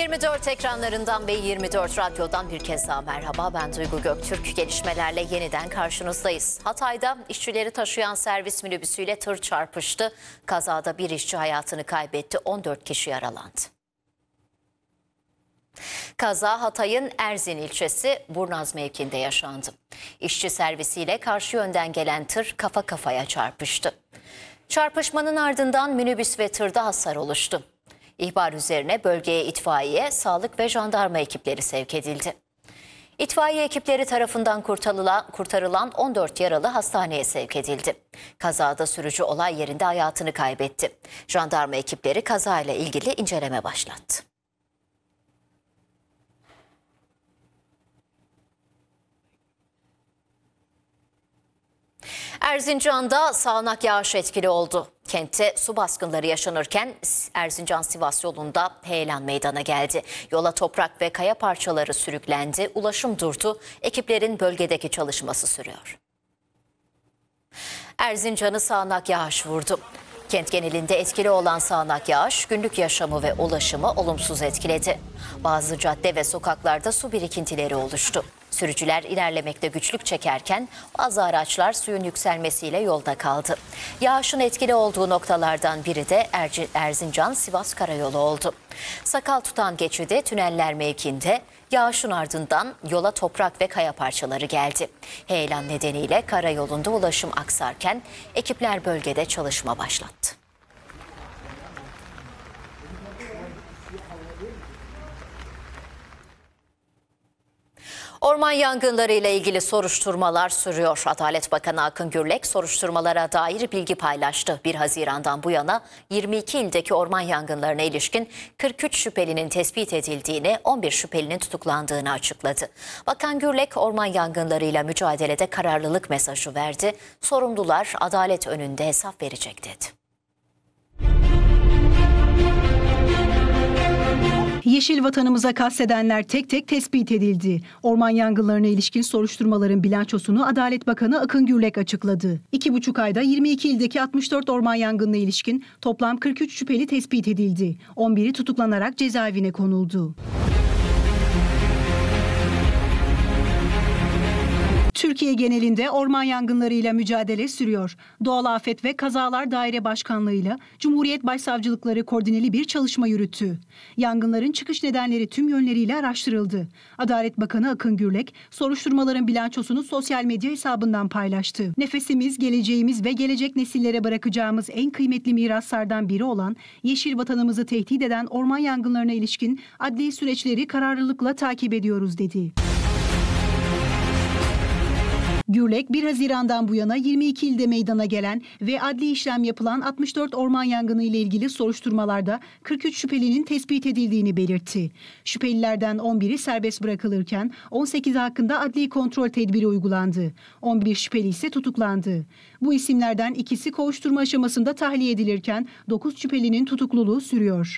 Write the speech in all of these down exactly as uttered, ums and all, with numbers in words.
yirmi dört ekranlarından ve yirmi dört radyodan bir kez daha merhaba. Ben Duygu Göktürk. Gelişmelerle yeniden karşınızdayız. Hatay'da işçileri taşıyan servis minibüsüyle tır çarpıştı. Kazada bir işçi hayatını kaybetti. on dört kişi yaralandı. Kaza Hatay'ın Erzin ilçesi Burnaz mevkiinde yaşandı. İşçi servisiyle karşı yönden gelen tır kafa kafaya çarpıştı. Çarpışmanın ardından minibüs ve tırda hasar oluştu. İhbar üzerine bölgeye itfaiye, sağlık ve jandarma ekipleri sevk edildi. İtfaiye ekipleri tarafından kurtarılan, kurtarılan on dört yaralı hastaneye sevk edildi. Kazada sürücü olay yerinde hayatını kaybetti. Jandarma ekipleri kazayla ilgili inceleme başlattı. Erzincan'da sağanak yağış etkili oldu. Kentte su baskınları yaşanırken Erzincan-Sivas yolunda heyelan meydana geldi. Yola toprak ve kaya parçaları sürüklendi, ulaşım durdu. Ekiplerin bölgedeki çalışması sürüyor. Erzincan'ı sağanak yağış vurdu. Kent genelinde etkili olan sağanak yağış günlük yaşamı ve ulaşımı olumsuz etkiledi. Bazı cadde ve sokaklarda su birikintileri oluştu. Sürücüler ilerlemekte güçlük çekerken bazı araçlar suyun yükselmesiyle yolda kaldı. Yağışın etkili olduğu noktalardan biri de Erzincan-Sivas karayolu oldu. Sakal tutan geçidi tüneller mevkinde yağışın ardından yola toprak ve kaya parçaları geldi. Heyelan nedeniyle karayolunda ulaşım aksarken ekipler bölgede çalışma başlattı. Orman yangınları ile ilgili soruşturmalar sürüyor. Adalet Bakanı Akın Gürlek soruşturmalara dair bilgi paylaştı. bir Haziran'dan bu yana yirmi iki ildeki orman yangınlarına ilişkin kırk üç şüphelinin tespit edildiğini, on bir şüphelinin tutuklandığını açıkladı. Bakan Gürlek orman yangınlarıyla mücadelede kararlılık mesajı verdi. Sorumlular adalet önünde hesap verecek dedi. Yeşil vatanımıza kastedenler tek tek tespit edildi. Orman yangınlarına ilişkin soruşturmaların bilançosunu Adalet Bakanı Akın Gürlek açıkladı. İki buçuk ayda yirmi iki ildeki altmış dört orman yangınına ilişkin toplam kırk üç şüpheli tespit edildi. on biri tutuklanarak cezaevine konuldu. Türkiye genelinde orman yangınlarıyla mücadele sürüyor. Doğal Afet ve Kazalar Daire Başkanlığı'yla Cumhuriyet Başsavcılıkları koordineli bir çalışma yürüttü. Yangınların çıkış nedenleri tüm yönleriyle araştırıldı. Adalet Bakanı Akın Gürlek, soruşturmaların bilançosunu sosyal medya hesabından paylaştı. Nefesimiz, geleceğimiz ve gelecek nesillere bırakacağımız en kıymetli miraslardan biri olan yeşil vatanımızı tehdit eden orman yangınlarına ilişkin adli süreçleri kararlılıkla takip ediyoruz dedi. Gürlek, bir Haziran'dan bu yana yirmi iki ilde meydana gelen ve adli işlem yapılan altmış dört orman yangını ile ilgili soruşturmalarda kırk üç şüphelinin tespit edildiğini belirtti. Şüphelilerden on biri serbest bırakılırken on sekizi hakkında adli kontrol tedbiri uygulandı. on bir şüpheli ise tutuklandı. Bu isimlerden ikisi kovuşturma aşamasında tahliye edilirken dokuz şüphelinin tutukluluğu sürüyor.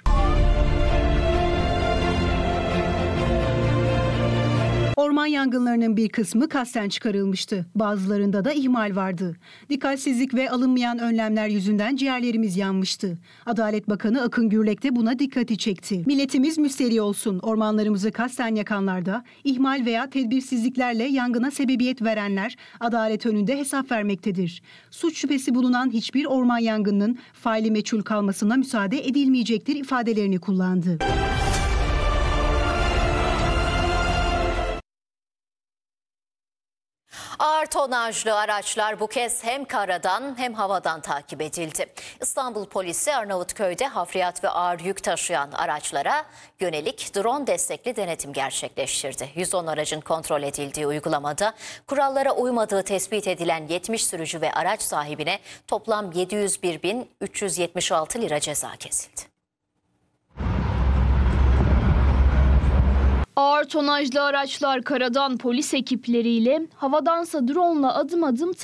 Orman yangınlarının bir kısmı kasten çıkarılmıştı. Bazılarında da ihmal vardı. Dikkatsizlik ve alınmayan önlemler yüzünden ciğerlerimiz yanmıştı. Adalet Bakanı Akın Gürlek de buna dikkati çekti. Milletimiz müsterih olsun. Ormanlarımızı kasten yakanlarda, ihmal veya tedbirsizliklerle yangına sebebiyet verenler adalet önünde hesap vermektedir. Suç şüphesi bulunan hiçbir orman yangınının faili meçhul kalmasına müsaade edilmeyecektir ifadelerini kullandı. Ağır tonajlı araçlar bu kez hem karadan hem havadan takip edildi. İstanbul Polisi Arnavutköy'de hafriyat ve ağır yük taşıyan araçlara yönelik drone destekli denetim gerçekleştirdi. yüz on aracın kontrol edildiği uygulamada kurallara uymadığı tespit edilen yetmiş sürücü ve araç sahibine toplam yedi yüz bir bin üç yüz yetmiş altı lira ceza kesildi. Ağır tonajlı araçlar karadan polis ekipleriyle, havadansa drone'la adım adım